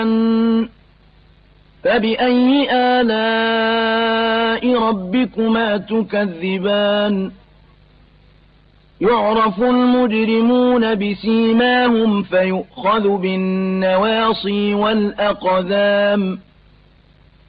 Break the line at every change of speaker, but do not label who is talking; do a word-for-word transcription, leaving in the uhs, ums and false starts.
فبأي آلاء ربكما تكذبان يعرف المجرمون بسيماهم فيؤخذ بالنواصي والأقدام